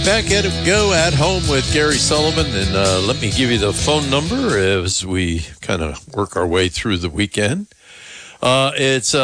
Back at it, go at home with Gary Sullivan, and let me give you the phone number as we kind of work our way through the weekend. It's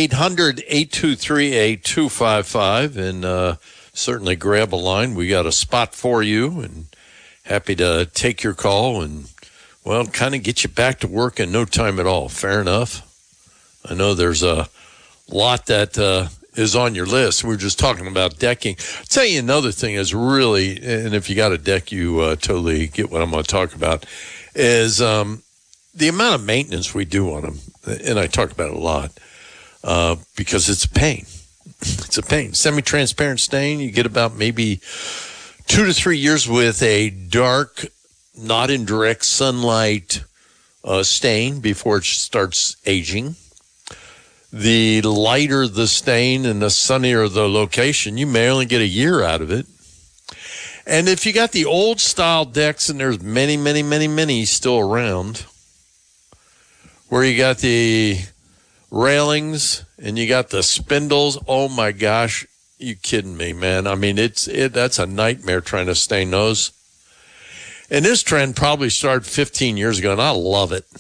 800-823-8255, and certainly grab a line. We got a spot for you, and happy to take your call and, well, kind of get you back to work in no time at all. Fair enough. I know there's a lot that is on your list. We were just talking about decking. I'll tell you another thing is really, and if you got a deck, you totally get what I'm going to talk about, is the amount of maintenance we do on them. And I talk about it a lot because it's a pain. It's a pain. Semi-transparent stain, you get about maybe 2 to 3 years with a dark, not in direct sunlight stain before it starts aging. The lighter the stain and the sunnier the location, you may only get a year out of it. And if you got the old style decks, and there's many still around, where you got the railings and you got the spindles, oh my gosh, you kidding me, man? I mean, that's a nightmare trying to stain those. And this trend probably started 15 years ago, and I love it.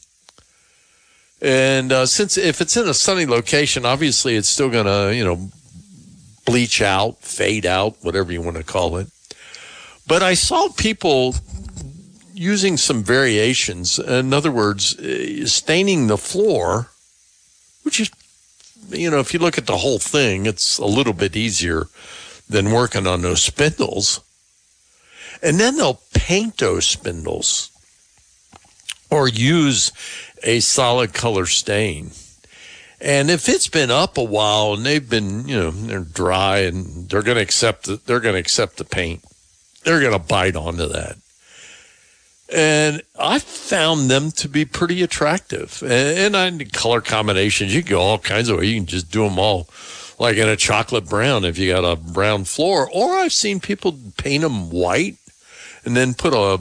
And since if it's in a sunny location, obviously it's still going to, bleach out, fade out, whatever you want to call it. But I saw people using some variations. In other words, staining the floor, which is, if you look at the whole thing, it's a little bit easier than working on those spindles. And then they'll paint those spindles or use a solid color stain. And if it's been up a while and they've been, they're dry and they're going to accept the paint. They're going to bite onto that. And I found them to be pretty attractive. And color combinations, you can go all kinds of ways. You can just do them all like in a chocolate brown if you got a brown floor. Or I've seen people paint them white and then put a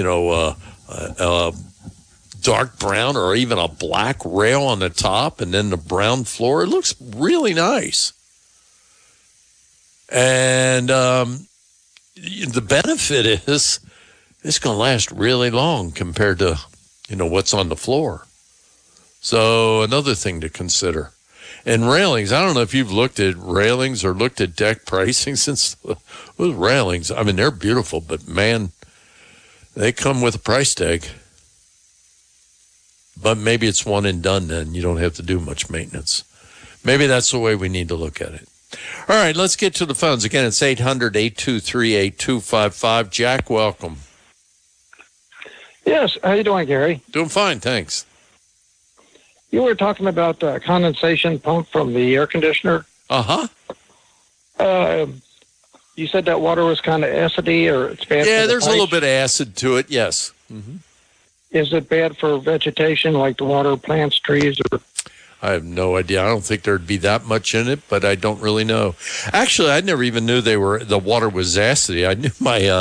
dark brown or even a black rail on the top and then the brown floor. It looks really nice. And the benefit is it's going to last really long compared to, what's on the floor. So another thing to consider. And railings, I don't know if you've looked at railings or looked at deck pricing since those railings. I mean, they're beautiful, but man, they come with a price tag. But maybe it's one and done then. You don't have to do much maintenance. Maybe that's the way we need to look at it. All right, let's get to the phones. Again, it's 800-823-8255. Jack, welcome. Yes, how you doing, Gary? Doing fine, thanks. You were talking about condensation pump from the air conditioner. Uh-huh. You said that water was kind of acidy or it's bad for the there's pipes. a little bit of acid to it, yes. Mm-hmm. Is it bad for vegetation, like the water plants, trees, or? I have no idea. I don't think there'd be that much in it, but I don't really know. Actually, I never even knew the water was acidy. I knew my